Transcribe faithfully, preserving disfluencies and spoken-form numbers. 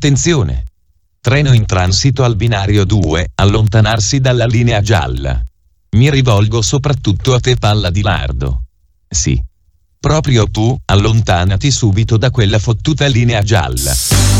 Attenzione! Treno in transito al binario due, allontanarsi dalla linea gialla. Mi rivolgo soprattutto a te, palla di lardo. Sì. Proprio tu, allontanati subito da quella fottuta linea gialla.